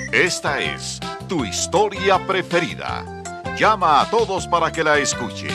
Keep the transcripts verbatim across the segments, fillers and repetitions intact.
Esta es tu historia preferida. Llama a todos para que la escuchen.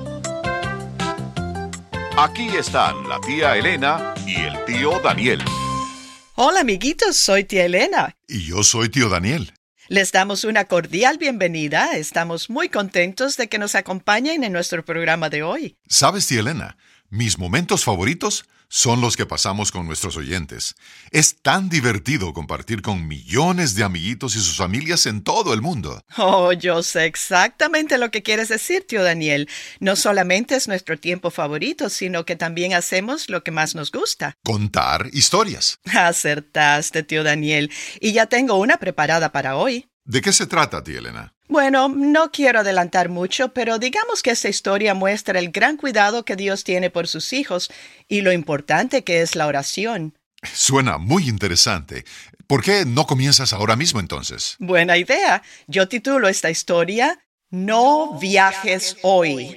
Aquí están la tía Elena y el tío Daniel. Hola, amiguitos, soy tía Elena. Y yo soy tío Daniel. Les damos una cordial bienvenida. Estamos muy contentos de que nos acompañen en nuestro programa de hoy. ¿Sabes, tía Elena? Mis momentos favoritos son los que pasamos con nuestros oyentes. Es tan divertido compartir con millones de amiguitos y sus familias en todo el mundo. Oh, yo sé exactamente lo que quieres decir, tío Daniel. No solamente es nuestro tiempo favorito, sino que también hacemos lo que más nos gusta. Contar historias. Acertaste, tío Daniel. Y ya tengo una preparada para hoy. ¿De qué se trata, tía Elena? Bueno, no quiero adelantar mucho, pero digamos que esta historia muestra el gran cuidado que Dios tiene por sus hijos y lo importante que es la oración. Suena muy interesante. ¿Por qué no comienzas ahora mismo entonces? Buena idea. Yo titulo esta historia No viajes hoy.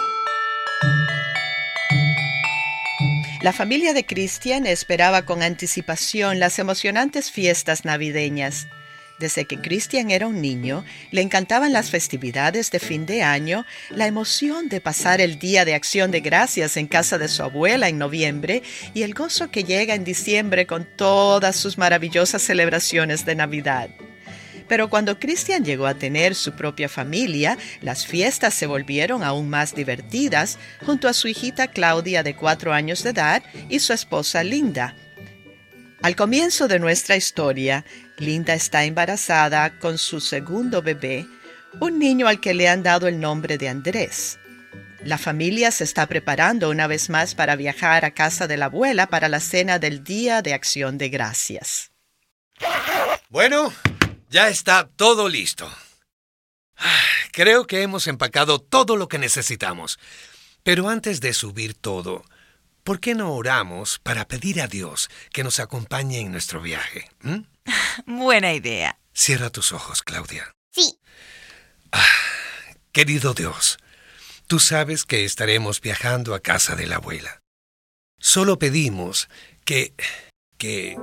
La familia de Christian esperaba con anticipación las emocionantes fiestas navideñas. Desde que Christian era un niño, le encantaban las festividades de fin de año, la emoción de pasar el Día de Acción de Gracias en casa de su abuela en noviembre y el gozo que llega en diciembre con todas sus maravillosas celebraciones de Navidad. Pero cuando Christian llegó a tener su propia familia, las fiestas se volvieron aún más divertidas junto a su hijita Claudia de cuatro años de edad y su esposa Linda. Al comienzo de nuestra historia, Linda está embarazada con su segundo bebé, un niño al que le han dado el nombre de Andrés. La familia se está preparando una vez más para viajar a casa de la abuela para la cena del Día de Acción de Gracias. Bueno, ya está todo listo. Creo que hemos empacado todo lo que necesitamos. Pero antes de subir todo, ¿por qué no oramos para pedir a Dios que nos acompañe en nuestro viaje? ¿Mm? Buena idea. Cierra tus ojos, Claudia. Sí. Ah, querido Dios, tú sabes que estaremos viajando a casa de la abuela. Solo pedimos que... que...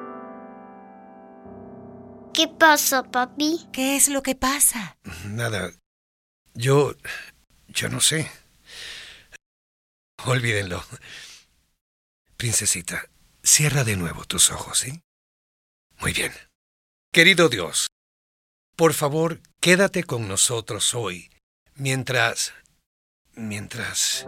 ¿Qué pasa, papi? ¿Qué es lo que pasa? Nada. Yo... yo no sé. Olvídenlo. Princesita, cierra de nuevo tus ojos, ¿sí? Muy bien. Querido Dios, por favor, quédate con nosotros hoy, mientras... mientras...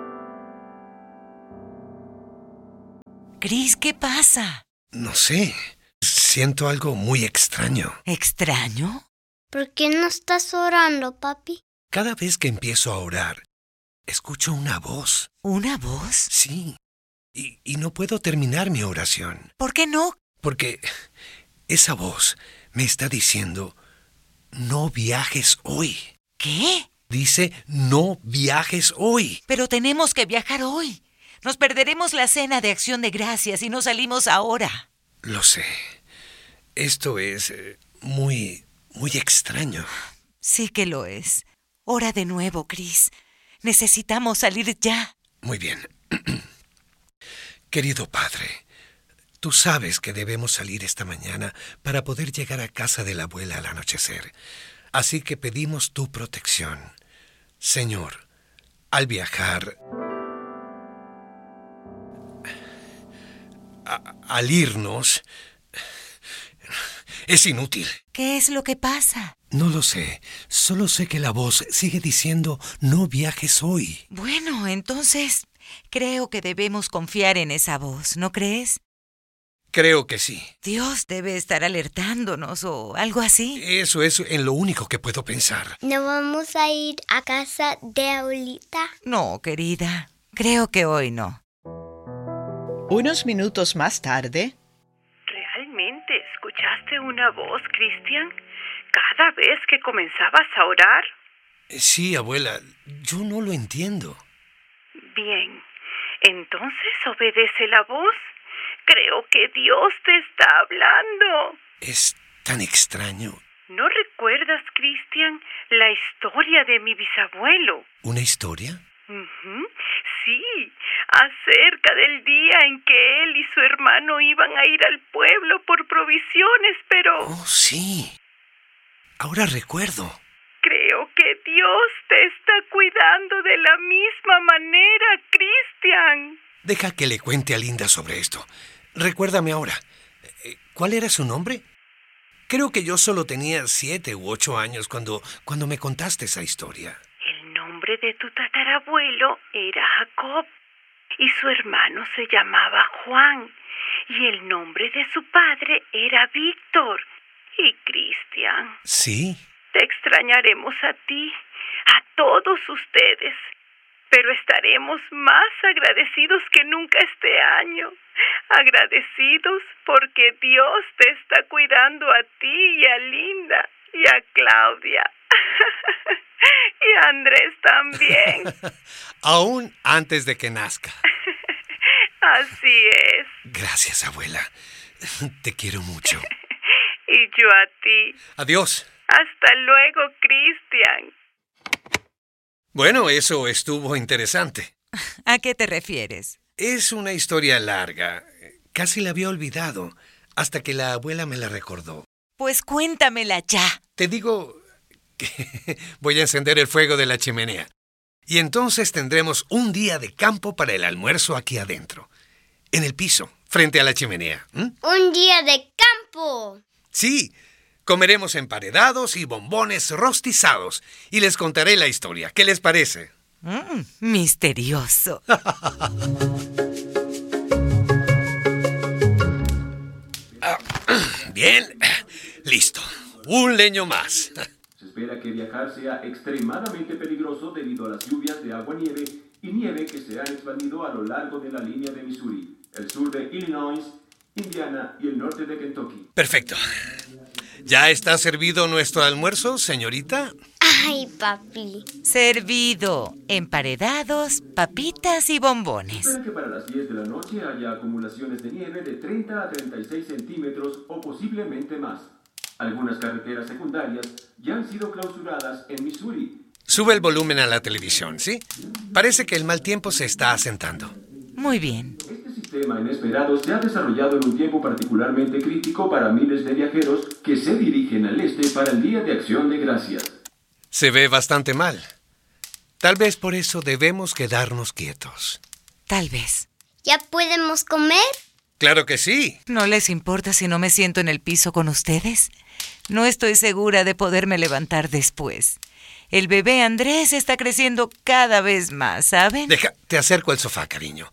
Cris, ¿qué pasa? No sé. Siento algo muy extraño. ¿Extraño? ¿Por qué no estás orando, papi? Cada vez que empiezo a orar, escucho una voz. ¿Una voz? Sí. Y, y no puedo terminar mi oración. ¿Por qué no? Porque esa voz me está diciendo, no viajes hoy. ¿Qué? Dice, no viajes hoy. Pero tenemos que viajar hoy. Nos perderemos la cena de Acción de Gracias si no salimos ahora. Lo sé. Esto es eh, muy, muy extraño. Sí que lo es. Ora de nuevo, Cris. Necesitamos salir ya. Muy bien. Querido padre, tú sabes que debemos salir esta mañana para poder llegar a casa de la abuela al anochecer. Así que pedimos tu protección. Señor, al viajar, a, al irnos, es inútil. ¿Qué es lo que pasa? No lo sé. Solo sé que la voz sigue diciendo, no viajes hoy. Bueno, entonces, creo que debemos confiar en esa voz, ¿no crees? Creo que sí. Dios debe estar alertándonos o algo así. Eso es en lo único que puedo pensar. ¿No vamos a ir a casa de abuelita? No, querida. Creo que hoy no. Unos minutos más tarde... ¿Realmente escuchaste una voz, Christian? ¿Cada vez que comenzabas a orar? Sí, abuela. Yo no lo entiendo. Bien. Entonces obedece la voz. Creo que Dios te está hablando. Es tan extraño. ¿No recuerdas, Christian, la historia de mi bisabuelo? ¿Una historia? Uh-huh. Sí, acerca del día en que él y su hermano iban a ir al pueblo por provisiones, pero... Oh, sí. ahora recuerdo. Creo que Dios te está cuidando de la misma manera, Cristian. Deja que le cuente a Linda sobre esto. Recuérdame ahora. ¿Cuál era su nombre? Creo que yo solo tenía siete u ocho años cuando, cuando me contaste esa historia. El nombre de tu tatarabuelo era Jacob y su hermano se llamaba Juan y el nombre de su padre era Víctor. Y Cristian. ¿Sí? Te extrañaremos a ti, a todos ustedes, pero estaremos más agradecidos que nunca este año. Agradecidos porque Dios te está cuidando a ti y a Linda y a Claudia. Y a Andrés también. Aún antes de que nazca. Así es. Gracias, abuela. Te quiero mucho. Y yo a ti. Adiós. Hasta luego, Cristian. Bueno, eso estuvo interesante. ¿A qué te refieres? Es una historia larga. Casi la había olvidado, hasta que la abuela me la recordó. Pues cuéntamela ya. Te digo que voy a encender el fuego de la chimenea. Y entonces tendremos un día de campo para el almuerzo aquí adentro. En el piso, frente a la chimenea. ¿Mm? ¡Un día de campo! Sí, comeremos emparedados y bombones rostizados. Y les contaré la historia. ¿Qué les parece? Mm, misterioso. Bien, listo. Un leño más. Se espera que viajar sea extremadamente peligroso debido a las lluvias de agua-nieve y nieve que se han expandido a lo largo de la línea de Missouri, el sur de Illinois, Indiana y el norte de Kentucky. Perfecto. ¿Ya está servido nuestro almuerzo, señorita? ¡Ay, papi! Servido. Emparedados, papitas y bombones. Se espera que para las diez de la noche haya acumulaciones de nieve de treinta a treinta y seis centímetros o posiblemente más. Algunas carreteras secundarias ya han sido clausuradas en Missouri. Sube el volumen a la televisión, ¿sí? Parece que el mal tiempo se está asentando. Muy bien. Este sistema inesperado se ha desarrollado en un tiempo particularmente crítico para miles de viajeros que se dirigen al este para el Día de Acción de Gracias. Se ve bastante mal. Tal vez por eso debemos quedarnos quietos. Tal vez. ¿Ya podemos comer? ¡Claro que sí! ¿No les importa si no me siento en el piso con ustedes? No estoy segura de poderme levantar después. El bebé Andrés está creciendo cada vez más, ¿saben? Deja, te acerco al sofá, cariño.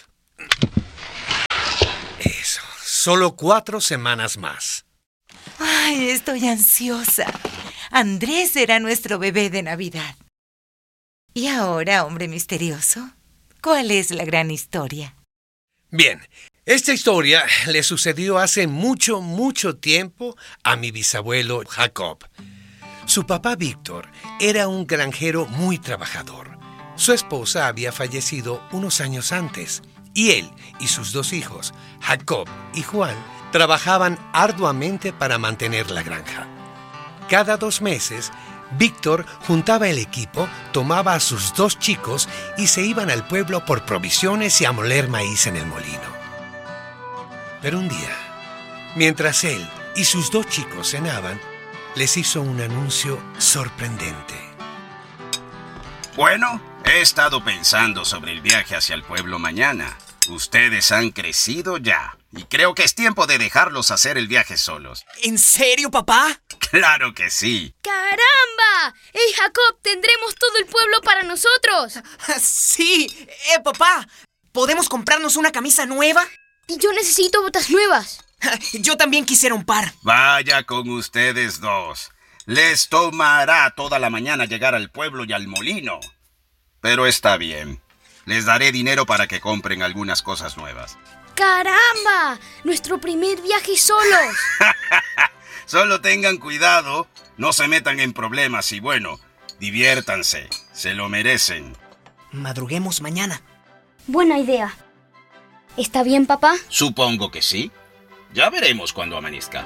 Eso, solo cuatro semanas más. Ay, estoy ansiosa. Andrés será nuestro bebé de Navidad. Y ahora, hombre misterioso, ¿cuál es la gran historia? Bien, esta historia le sucedió hace mucho, mucho tiempo a mi bisabuelo Jacob. Su papá Víctor era un granjero muy trabajador. Su esposa había fallecido unos años antes y él y sus dos hijos, Jacob y Juan, trabajaban arduamente para mantener la granja. Cada dos meses, Víctor juntaba el equipo, tomaba a sus dos chicos y se iban al pueblo por provisiones y a moler maíz en el molino. Pero un día, mientras él y sus dos chicos cenaban, les hizo un anuncio sorprendente. Bueno, he estado pensando sobre el viaje hacia el pueblo mañana. Ustedes han crecido ya, y creo que es tiempo de dejarlos hacer el viaje solos. ¿En serio, papá? ¡Claro que sí! ¡Caramba! ¡Hey, Jacob! ¿Tendremos todo el pueblo para nosotros? Sí. Eh, papá, ¿podemos comprarnos una camisa nueva? Y yo necesito botas nuevas. Yo también quisiera un par. Vaya con ustedes dos. Les tomará toda la mañana llegar al pueblo y al molino. Pero está bien. Les daré dinero para que compren algunas cosas nuevas. ¡Caramba! ¡Nuestro primer viaje solos! Solo tengan cuidado, no se metan en problemas y bueno, diviértanse, se lo merecen. Madruguemos mañana. Buena idea. ¿Está bien, papá? Supongo que sí. Ya veremos cuando amanezca.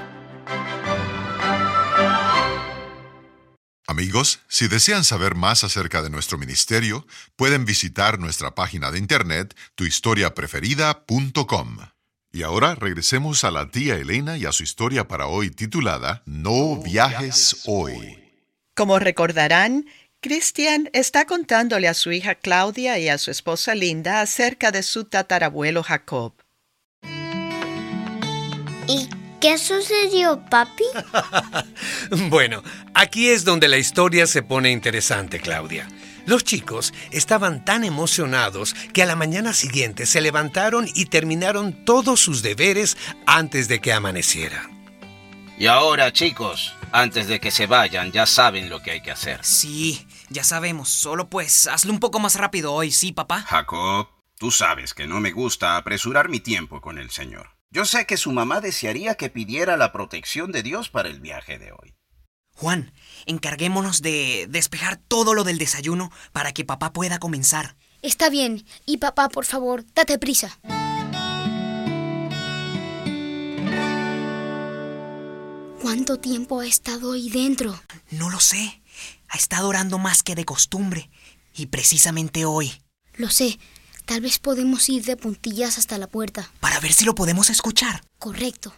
Amigos, si desean saber más acerca de nuestro ministerio, pueden visitar nuestra página de internet tu historia preferida punto com. Y ahora regresemos a la tía Elena y a su historia para hoy titulada No viajes hoy. Como recordarán, Christian está contándole a su hija Claudia y a su esposa Linda acerca de su tatarabuelo Jacob. ¿Y qué sucedió, papi? Bueno, aquí es donde la historia se pone interesante, Claudia. Los chicos estaban tan emocionados que a la mañana siguiente se levantaron y terminaron todos sus deberes antes de que amaneciera. Y ahora, chicos, antes de que se vayan, ya saben lo que hay que hacer. Sí, ya sabemos. Solo pues, hazlo un poco más rápido hoy, ¿sí, papá? Jacob, tú sabes que no me gusta apresurar mi tiempo con el Señor. Yo sé que su mamá desearía que pidiera la protección de Dios para el viaje de hoy. Juan, encarguémonos de despejar todo lo del desayuno para que papá pueda comenzar. Está bien. Y papá, por favor, date prisa. ¿Cuánto tiempo ha estado ahí dentro? No lo sé. Ha estado orando más que de costumbre. Y precisamente hoy. Lo sé. Tal vez podemos ir de puntillas hasta la puerta. Para ver si lo podemos escuchar. Correcto.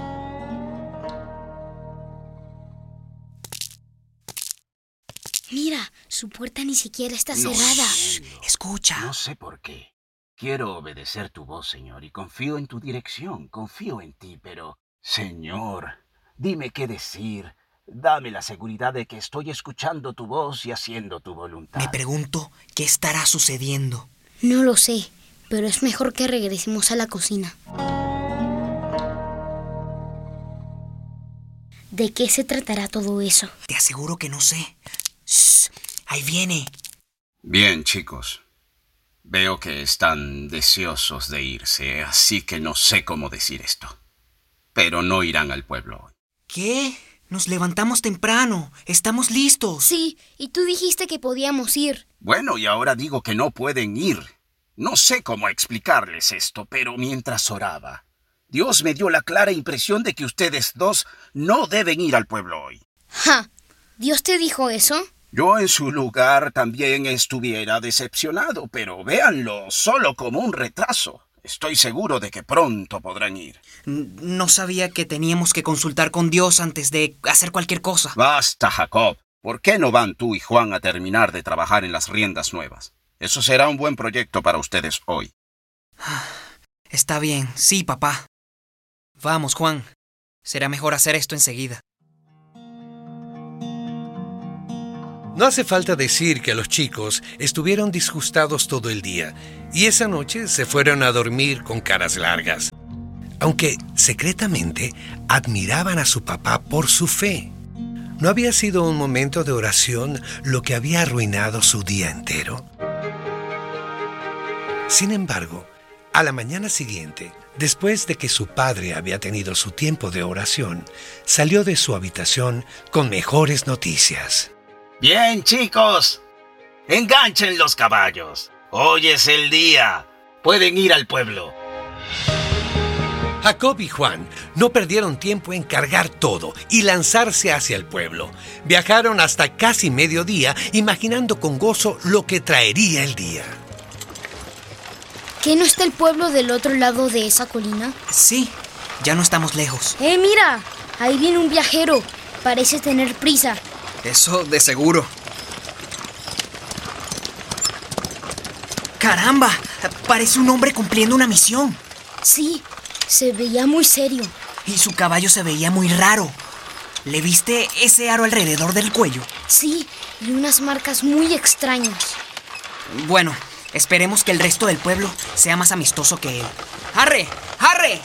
Mira, su puerta ni siquiera está No, cerrada. Shh, escucha. No sé por qué. Quiero obedecer tu voz, Señor, y confío en tu dirección. Confío en ti, pero... Señor, dime qué decir. Dame la seguridad de que estoy escuchando tu voz y haciendo tu voluntad. Me pregunto qué estará sucediendo. No lo sé, pero es mejor que regresemos a la cocina. ¿De qué se tratará todo eso? Te aseguro que no sé. Shh, ahí viene. Bien, chicos. Veo que están deseosos de irse, así que no sé cómo decir esto. Pero no irán al pueblo hoy. ¿Qué? Nos levantamos temprano. Estamos listos. Sí, y tú dijiste que podíamos ir. Bueno, y ahora digo que no pueden ir. No sé cómo explicarles esto, pero mientras oraba, Dios me dio la clara impresión de que ustedes dos no deben ir al pueblo hoy. ¡Ja! ¿Dios te dijo eso? Yo en su lugar también estuviera decepcionado, pero véanlo solo como un retraso. Estoy seguro de que pronto podrán ir. No sabía que teníamos que consultar con Dios antes de hacer cualquier cosa. Basta, Jacob. ¿Por qué no van tú y Juan a terminar de trabajar en las riendas nuevas? Eso será un buen proyecto para ustedes hoy. Está bien, sí, papá. Vamos, Juan. Será mejor hacer esto enseguida. No hace falta decir que los chicos estuvieron disgustados todo el día y esa noche se fueron a dormir con caras largas, aunque secretamente admiraban a su papá por su fe. ¿No había sido un momento de oración lo que había arruinado su día entero? Sin embargo, a la mañana siguiente, después de que su padre había tenido su tiempo de oración, salió de su habitación con mejores noticias. Bien, chicos. Enganchen los caballos. Hoy es el día. Pueden ir al pueblo. Jacob y Juan no perdieron tiempo en cargar todo y lanzarse hacia el pueblo. Viajaron hasta casi mediodía, imaginando con gozo lo que traería el día. ¿Qué no está el pueblo del otro lado de esa colina? Sí, ya no estamos lejos. ¡Eh, mira! Ahí viene un viajero. Parece tener prisa. Eso de seguro. ¡Caramba! Parece un hombre cumpliendo una misión. Sí, se veía muy serio. Y su caballo se veía muy raro. ¿Le viste ese aro alrededor del cuello? Sí, y unas marcas muy extrañas. Bueno, esperemos que el resto del pueblo sea más amistoso que él. ¡Arre! ¡Arre!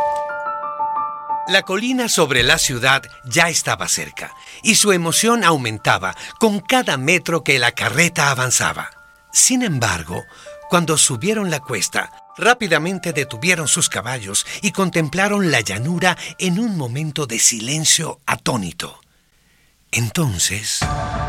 La colina sobre la ciudad ya estaba cerca y su emoción aumentaba con cada metro que la carreta avanzaba. Sin embargo, cuando subieron la cuesta, rápidamente detuvieron sus caballos y contemplaron la llanura en un momento de silencio atónito. Entonces...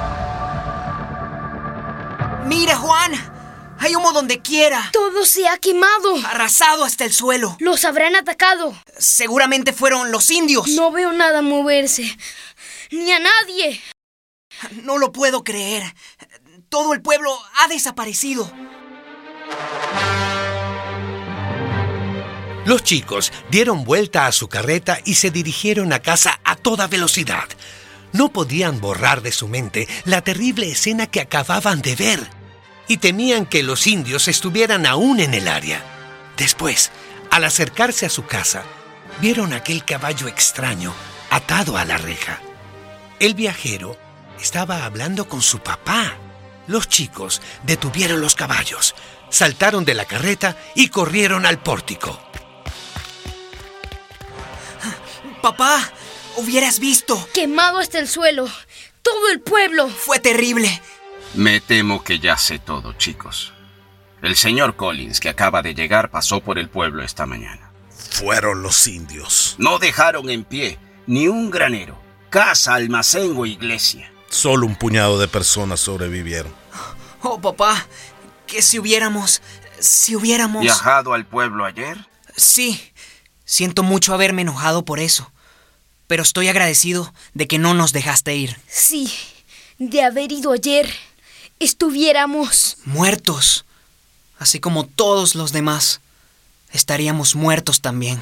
¡Mira, Juan! ¡Hay humo donde quiera! ¡Todo se ha quemado! ¡Arrasado hasta el suelo! ¡Los habrán atacado! Seguramente fueron los indios. No veo nada moverse. ¡Ni a nadie! No lo puedo creer. Todo el pueblo ha desaparecido. Los chicos dieron vuelta a su carreta y se dirigieron a casa a toda velocidad. No podían borrar de su mente la terrible escena que acababan de ver y temían que los indios estuvieran aún en el área. Después, al acercarse a su casa, vieron aquel caballo extraño atado a la reja. El viajero estaba hablando con su papá. Los chicos detuvieron los caballos, saltaron de la carreta y corrieron al pórtico. Papá, hubieras visto. Quemado hasta el suelo. Todo el pueblo. Fue terrible. Me temo que ya sé todo, chicos. El señor Collins, que acaba de llegar, pasó por el pueblo esta mañana. Fueron los indios. No dejaron en pie ni un granero, casa, almacén o iglesia. Solo un puñado de personas sobrevivieron. Oh, papá, que si hubiéramos... Si hubiéramos... ¿Viajado al pueblo ayer? Sí, siento mucho haberme enojado por eso. Pero estoy agradecido de que no nos dejaste ir. Sí, de haber ido ayer, estuviéramos... muertos. Así como todos los demás. Estaríamos muertos también.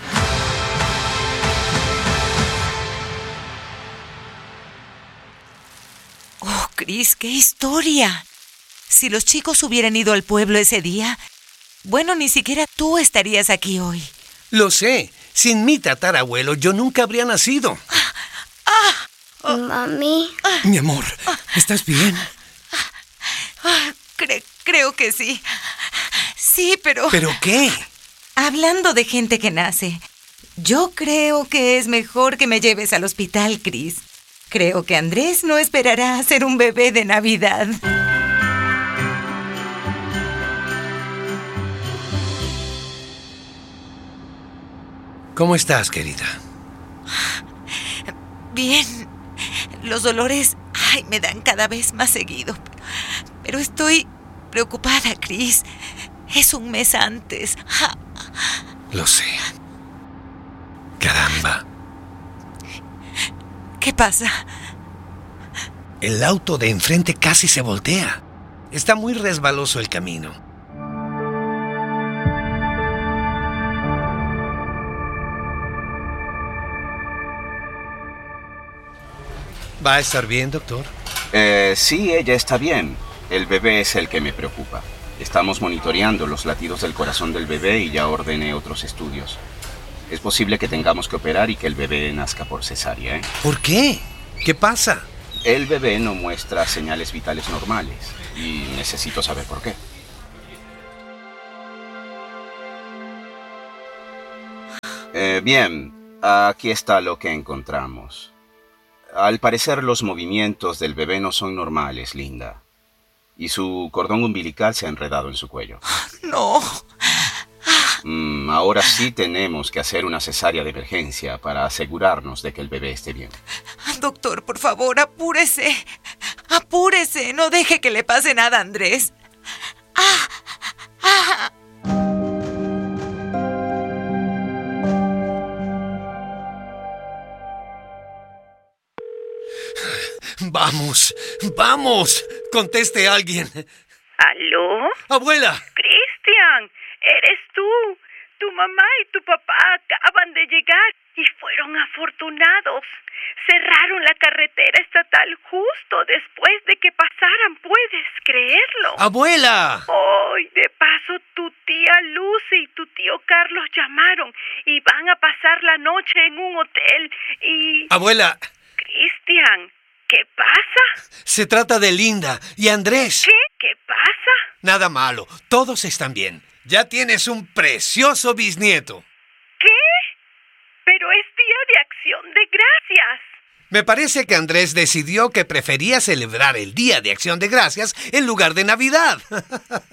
Oh, Chris, qué historia. Si los chicos hubieran ido al pueblo ese día, bueno, ni siquiera tú estarías aquí hoy. Lo sé. Sin mi tatarabuelo yo nunca habría nacido. Ah, oh. Mami. Mi amor, ¿estás bien? Ah, cre- creo que sí. Sí, pero... ¿Pero qué? Hablando de gente que nace, yo creo que es mejor que me lleves al hospital, Chris. Creo que Andrés no esperará a ser un bebé de Navidad. ¿Cómo estás, querida? Bien. Los dolores, ay, me dan cada vez más seguido. Pero estoy preocupada, Chris. Es un mes antes. Lo sé. Caramba. ¿Qué pasa? El auto de enfrente casi se voltea. Está muy resbaloso el camino. ¿Va a estar bien, doctor? Eh, sí, ella está bien. El bebé es el que me preocupa. Estamos monitoreando los latidos del corazón del bebé y ya ordené otros estudios. Es posible que tengamos que operar y que el bebé nazca por cesárea, ¿eh? ¿Por qué? ¿Qué pasa? El bebé no muestra señales vitales normales y necesito saber por qué. Eh, bien, aquí está lo que encontramos. Al parecer los movimientos del bebé no son normales, Linda. Y su cordón umbilical se ha enredado en su cuello. No. Mm, ahora sí tenemos que hacer una cesárea de emergencia para asegurarnos de que el bebé esté bien. Doctor, por favor, apúrese. Apúrese. No deje que le pase nada a Andrés. Ah, ah. Vamos, vamos. Conteste a alguien. ¿Aló? Abuela. Cristian, eres tú. Tu mamá y tu papá acaban de llegar y fueron afortunados. Cerraron la carretera estatal justo después de que pasaran. ¿Puedes creerlo? ¡Abuela! Hoy, de paso, tu tía Lucy y tu tío Carlos llamaron y van a pasar la noche en un hotel y... ¡Abuela! Cristian, ¿qué pasa? Se trata de Linda y Andrés. ¿Qué? ¿Qué pasa? Nada malo, todos están bien. Ya tienes un precioso bisnieto. ¿Qué? Pero es Día de Acción de Gracias. Me parece que Andrés decidió que prefería celebrar el Día de Acción de Gracias en lugar de Navidad. Todos.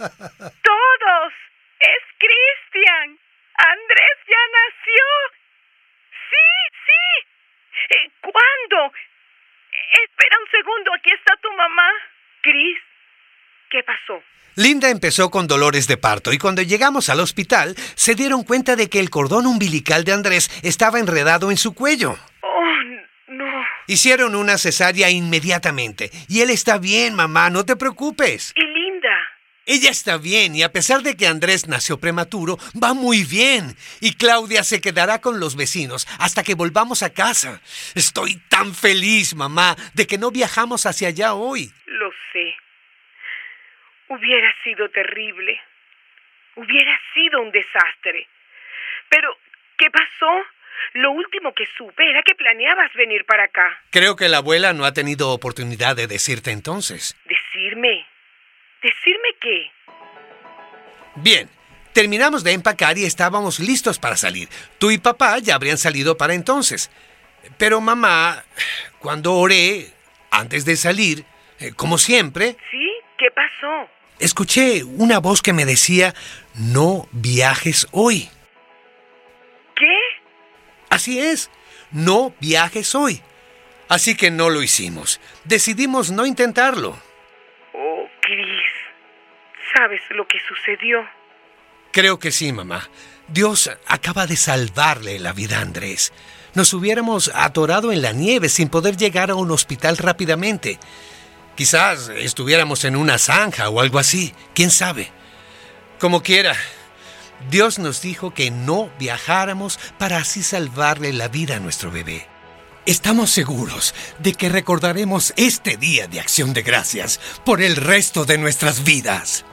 Es Cristian. Andrés ya nació. Sí, sí. Eh, ¿Cuándo? Espera un segundo, aquí está tu mamá. Chris, ¿qué pasó? Linda empezó con dolores de parto y cuando llegamos al hospital se dieron cuenta de que el cordón umbilical de Andrés estaba enredado en su cuello. Oh, no. Hicieron una cesárea inmediatamente y él está bien, mamá, no te preocupes. ¿Y Linda? Ella está bien y a pesar de que Andrés nació prematuro, va muy bien. Y Claudia se quedará con los vecinos hasta que volvamos a casa. Estoy tan feliz, mamá, de que no viajamos hacia allá hoy. Lo sé. Hubiera sido terrible. Hubiera sido un desastre. Pero, ¿qué pasó? Lo último que supe era que planeabas venir para acá. Creo que la abuela no ha tenido oportunidad de decirte entonces. ¿Decirme? ¿Decirme qué? Bien, terminamos de empacar y estábamos listos para salir. Tú y papá ya habrían salido para entonces. Pero mamá, cuando oré, antes de salir, eh, como siempre... ¿Sí? ¿Qué pasó? Escuché una voz que me decía, no viajes hoy. ¿Qué? Así es, no viajes hoy. Así que no lo hicimos. Decidimos no intentarlo. Oh, Chris, ¿sabes lo que sucedió? Creo que sí, mamá. Dios acaba de salvarle la vida a Andrés. Nos hubiéramos atorado en la nieve sin poder llegar a un hospital rápidamente. Quizás estuviéramos en una zanja o algo así. ¿Quién sabe? Como quiera, Dios nos dijo que no viajáramos para así salvarle la vida a nuestro bebé. Estamos seguros de que recordaremos este día de Acción de Gracias por el resto de nuestras vidas.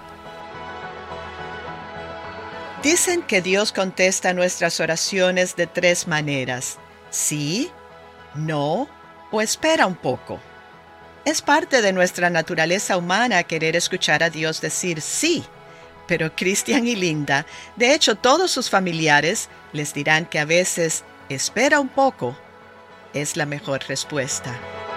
Dicen que Dios contesta nuestras oraciones de tres maneras: sí, no o espera un poco. Es parte de nuestra naturaleza humana querer escuchar a Dios decir sí, pero Cristian y Linda, de hecho todos sus familiares, les dirán que a veces espera un poco es la mejor respuesta.